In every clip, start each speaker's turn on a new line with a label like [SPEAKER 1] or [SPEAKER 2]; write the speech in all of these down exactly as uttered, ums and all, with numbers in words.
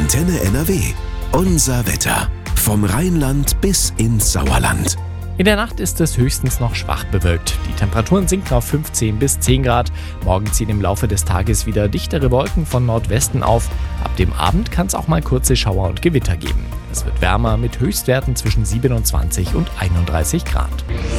[SPEAKER 1] Antenne N R W. Unser Wetter. Vom Rheinland bis ins Sauerland.
[SPEAKER 2] In der Nacht ist es höchstens noch schwach bewölkt. Die Temperaturen sinken auf fünfzehn bis zehn Grad. Morgen ziehen im Laufe des Tages wieder dichtere Wolken von Nordwesten auf. Ab dem Abend kann es auch mal kurze Schauer und Gewitter geben. Es wird wärmer mit Höchstwerten zwischen siebenundzwanzig und einunddreißig Grad.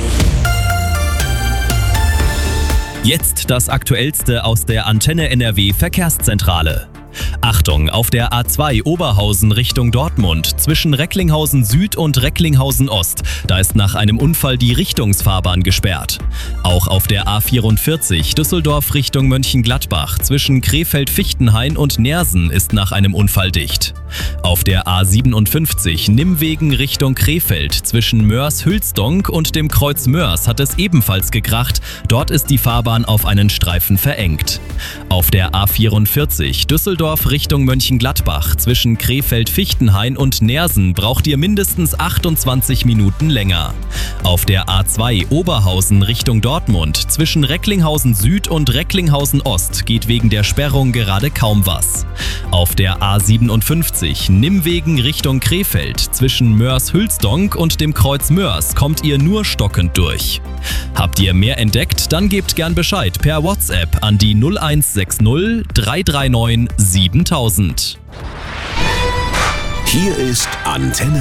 [SPEAKER 3] Jetzt das Aktuellste aus der Antenne N R W Verkehrszentrale. Achtung, auf der A zwei Oberhausen Richtung Dortmund zwischen Recklinghausen Süd und Recklinghausen Ost. Da ist nach einem Unfall die Richtungsfahrbahn gesperrt. Auch auf der A vierundvierzig Düsseldorf Richtung Mönchengladbach zwischen Krefeld-Fichtenhain und Neersen ist nach einem Unfall dicht. Auf der A siebenundfünfzig Nimmwegen Richtung Krefeld zwischen Mörs-Hülsdonk und dem Kreuz Mörs hat es ebenfalls gekracht. Dort ist die Fahrbahn auf einen Streifen verengt. Auf der A vierundvierzig Düsseldorf Richtung Mönchengladbach zwischen Krefeld-Fichtenhain und Neersen braucht ihr mindestens achtundzwanzig Minuten länger. Auf der A zwei Oberhausen Richtung Dortmund zwischen Recklinghausen Süd und Recklinghausen Ost geht wegen der Sperrung gerade kaum was. Auf der A siebenundfünfzig Nimmwegen Richtung Krefeld zwischen Mörs-Hülsdonk und dem Kreuz Mörs kommt ihr nur stockend durch. Habt ihr mehr entdeckt? Dann gebt gern Bescheid per WhatsApp an die null eins sechs null drei drei neun siebentausend.
[SPEAKER 1] Hier ist Antenne